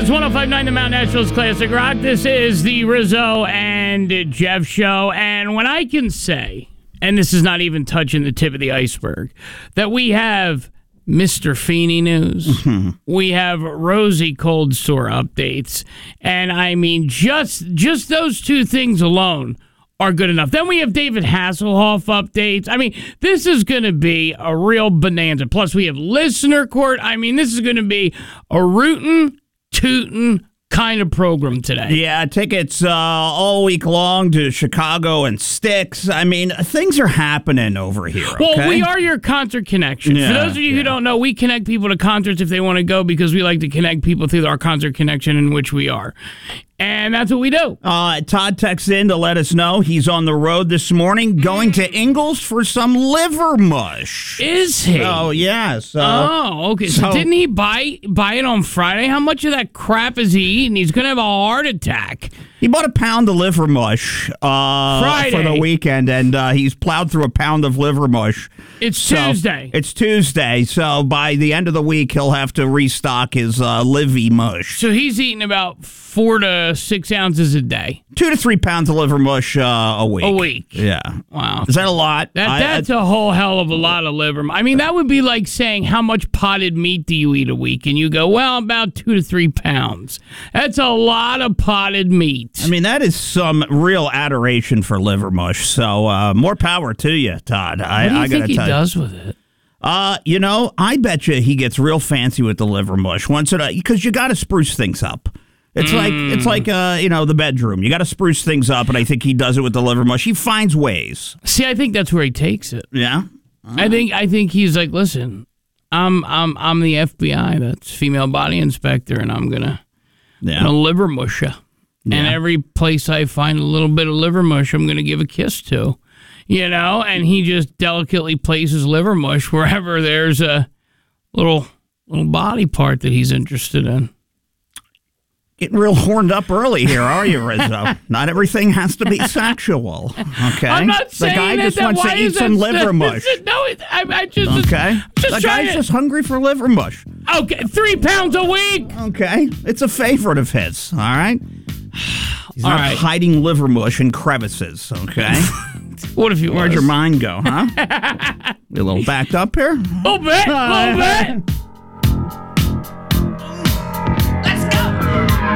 It's 105.9 The Mount Nationals Classic Rock. This is the Rizzo and Jeff show. And when I can say, and this is not even touching the tip of the iceberg, that we have Mr. Feeney news, we have Rosie cold sore updates, and I mean, just those two things alone are good enough. Then we have David Hasselhoff updates. I mean, this is going to be a real bonanza. Plus, we have listener court. I mean, this is going to be a rootin', tootin' kind of program today. Yeah, tickets all week long to Chicago and Styx. I mean, things are happening over here. Okay? Well, we are your concert connection. For those of you who don't know, we connect people to concerts if they want to go because we like to connect people through our concert connection in which we are. And that's what we do. Todd texts in to let us know he's on the road this morning going to Ingles for some liver mush. Is he? Oh, yes. Okay. So didn't he buy it on Friday? How much of that crap is he eating? He's going to have a heart attack. He bought a pound of liver mush for the weekend, and he's plowed through a pound of liver mush. It's Tuesday. It's Tuesday, so by the end of the week, he'll have to restock his livy mush. So he's eating about 4 to 6 ounces a day. 2 to 3 pounds of liver mush a week. A week. Yeah. Wow. Is that a lot? That's a whole hell of a lot of liver. I mean, that would be like saying, how much potted meat do you eat a week? And you go, well, about 2 to 3 pounds. That's a lot of potted meat. I mean, that is some real adoration for liver mush. So more power to you, Todd. What do you think he does with it? I bet you he gets real fancy with the liver mush because you got to spruce things up. It's like the bedroom. You got to spruce things up, and I think he does it with the liver mush. He finds ways. See, I think that's where he takes it. Yeah, I think he's like, listen, I'm the FBI, that's female body inspector, and I'm gonna liver mush you. And every place I find a little bit of liver mush, I'm gonna give a kiss to, And he just delicately places liver mush wherever there's a little body part that he's interested in. Getting real horned up early here, are you, Rizzo? Not everything has to be sexual, okay? I'm not saying the guy just wants to eat some liver mush. No, I just... Okay. The guy's just hungry for liver mush. Okay, 3 pounds a week. Okay. It's a favorite of his, all right? He's all not right. hiding liver mush in crevices, okay? What if you Where'd your mind go, huh? You a little backed up here? A little bit.